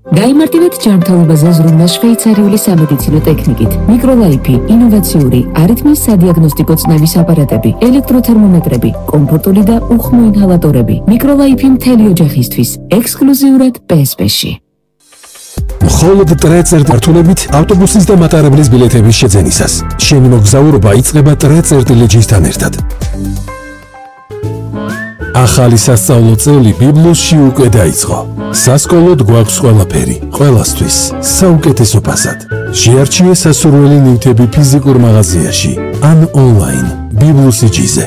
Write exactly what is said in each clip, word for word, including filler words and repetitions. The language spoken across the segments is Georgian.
გაიმარტივეთ ჯანმრთელობაზე ზრუნვა შვეიცარიული სამედიცინო ტექნიკით. მიკროლაიფი, ინოვაციური, არითმის სადიაგნოსტიკო წნევის აპარატები, ელექტროთერმომეტრები, კომფორტული და უხმო ინჰალატორები. მიკროლაიფი მთელი ოჯახისთვის, ექსკლუზიურად პე ეს პე-ში. მხოლოდ ტრეცერტ მართულებით ავტობუსის და მატარებლის ბილეთების შეძენისას. შენი მოგზაურობა იწყება ტრეცერტ ლეჯისთან ერთად. ახალი სასწავლო წელი ბიბლუსში უკვე დაიწყო. სასკოლოდ გვაქვს ყველაფერი, ყველასთვის, საუკეთესო ფასად. შეარჩიე სასურველი ნივთები ფიზიკურ მაღაზიაში ან ონლაინ ბიბლუსიჯიზე.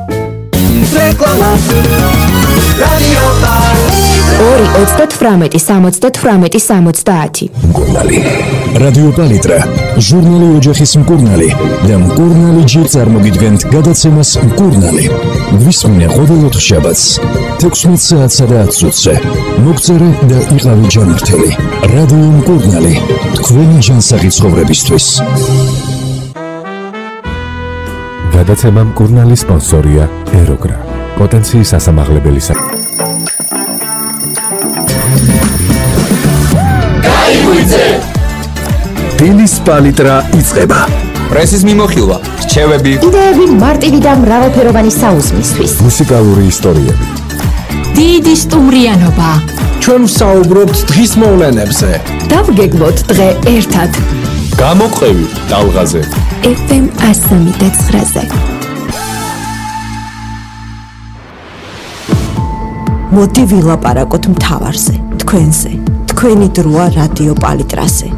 ორი ოცდათვრამეტი სამოცდათვრამეტი სამოცდაათი. მკურნალი. რადიო პალიტრა, ჟურნალი ოჯახის მკურნალი და მკურნალი ჯი წარმოგიდგენთ გადაცემას მკურნალი. გვისმინე ყოველ ოთხშაბათს თექვსმეტ საათსა და ათს წუთზე. მოგწერე და იყავი ჯანმრთელი. რადიო მკურნალი, თქვენი ჯანსაღი ცხოვრებისთვის. გადაცემა მკურნალის სპონსორია ეროგრა, პოტენციის ასამაღლებელი სა დილის პალიტრა იწყება. პრესის მიმოხილვა, რჩევები, იდეები მარტივი და მრავალფეროვანი საუზმისთვის. მუსიკალური ისტორიები. დიდი სტუმრიანობა. ჩვენ ვსაუბრობთ დღის მოვლენებზე. დავგეგმოთ დღე ერთად. გამოყევი ტალღაზე. ეფ ემ ასი სამი და ცხრაზე. მოდი ვილაპარაკოთ მთავარზე, თქვენზე. თქვენი დროა რადიო პალიტრაზე.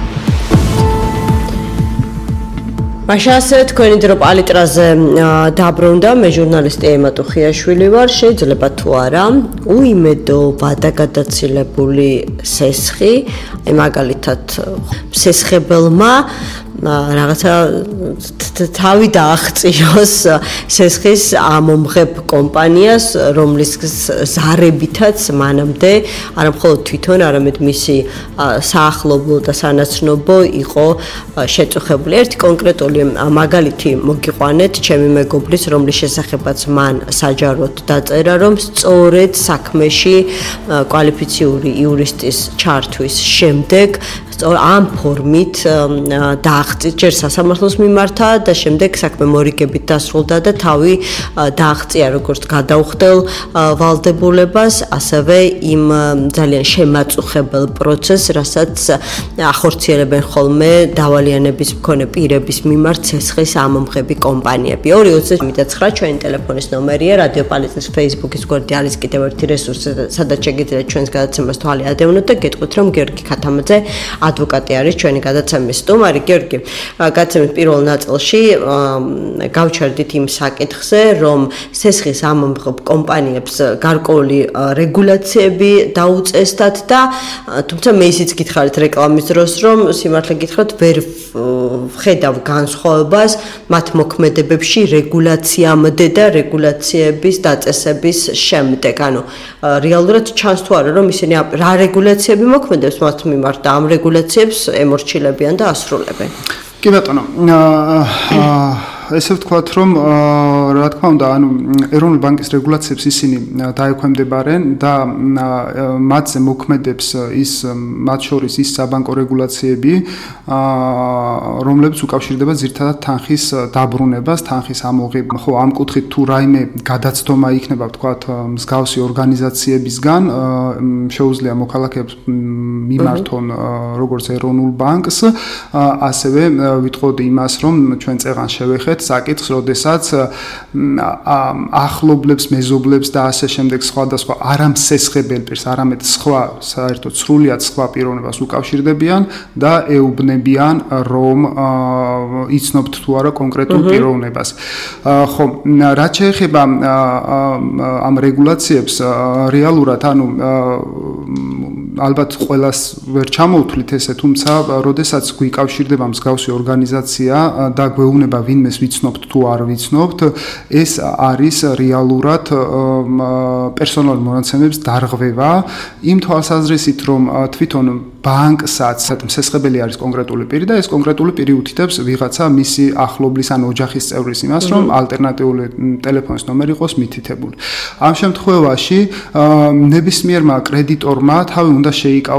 მაშასე თქვენი დრო პალიტრაზე დაბრუნდა, მე ჟურნალისტი ემა ტუხიაშვილი ვარ. შეიძლება თუ არა უიმედოობა და გადაცილებული სესხი, აი მაგალითად სესხებელმა რაღაცა თავი დააღწიოს სესხის ამომღებ კომპანიას, რომლის ზარებითაც მანამდე არამხოლოდ თვითონ, არამედ მისი საახლობლო და სანაცნობო იყო შეწუხებული. ერთი კონკრეტული მაგალითი მოგიყვანეთ ჩემი მეგობრის, რომლის შესახებაც მან საჯაროდ დაწერა, რომ სწორედ საქმეში კვალიფიციური იურისტის ჩართვის შემდეგ ამ ფორმით დააღწია ჯერ სასამართლოს მიმართა და შემდეგ საქმე მორიგებით დასრულდა და თავი დააღწია როგორც გადაუხდელ ვალდებულებას, ასევე იმ ძალიან შემაწუხებელ პროცესს, რასაც ახორციელებენ ხოლმე დავალიანების მქონე პირების მიმართ სესხის ამომღები კომპანიები. ორი ოცდაათი და ცხრა ჩვენი ტელეფონის ნომერია, რადიო პალიტრის Facebook-ის გვერდი არის კიდევ ერთი რესურსი, სადაც შეგიძლიათ ჩვენს გადაცემას თვალი ადევნოთ და გეტყვით, რომ გიორგი ქათამაძე ადვოკატი არის ჩვენი გადაცემის სტუმარი. გიორგი, გადაცემის პირველ ნაწილში გავჩერდით იმ საკითხზე, რომ სესხის ამომღებ კომპანიებს გარკვეული რეგულაციები დაუწესდათ და თუმცა მე ისიც გითხარით რეკლამის დროს, რომ სიმართლე გითხრათ, ვერ ვხედავ განსხვავებას მათ მოქმედებებში რეგულაციამდე და რეგულაციების დაწესების შემდეგ. ანუ რეალურად ჩანს თუ არა, რომ ისინი რა რეგულაციები მოქმედებს მათ მიმართ და ამ რეგულაციებს ემორჩილებიან და ასრულებენ. კი ბატონო, ესე ვთქვათ, რომ რა თქმა უნდა, ანუ ეროვნული ბანკის რეგულაციებს ისინი დაექვემდებარენ და მათზე მოქმედებს ის მათ შორის ის საბანკო რეგულაციები, რომლებიც უკავშირდება ძირითადად თანხის დაბრუნებას, თანხის ამოღებას. ხო, ამ კუთხით თუ რაიმე გადაცდომა იქნება, ვთქვათ, მსგავსი ორგანიზაციებისგან, შეუძლია მოქალაქეებს მიმართონ როგორც ეროვნულ ბანკს, ასევე ვიტყოდი იმას, რომ ჩვენ წეღან შევეხეთ საკითხს, როდესაც ახლობლებს, მეზობლებს და ასე შემდეგ სხვადასხვა არამსესხებელ პირს, არამედ სხვა საერთოდ სრულიად სხვა პიროვნებას უკავშირდებიან და ეუბნებიან, რომ იცნობთ თუ არა კონკრეტულ პიროვნებას. ხო, რაც შეეხება ამ რეგულაციებს, რეალურად, ანუ ალბათ ყველას ვერ ჩამოვთვლით ესე, თუმცა როდესაც გვიკავშირდება მსგავსი ორგანიზაცია და გვეუბნება ვინმეს ვიცნობთ თუ არ ვიცნობთ, ეს არის რეალურად პერსონალურ მონაცემებს დარღვევა იმ თვალსაზრისით, რომ თვითონ ბანკსაც მსესხებელი არის კონკრეტული პირი და ეს კონკრეტული პირი უთითებს ვიღაცა მისი ახლობლის ან ოჯახის წევრის იმას, რომ ალტერნატიული ტელეფონის ნომერი იყოს მითითებული. ამ შემთხვევაში ნებისმიერმა კრედიტორმა თავი უნდა შეიკავოს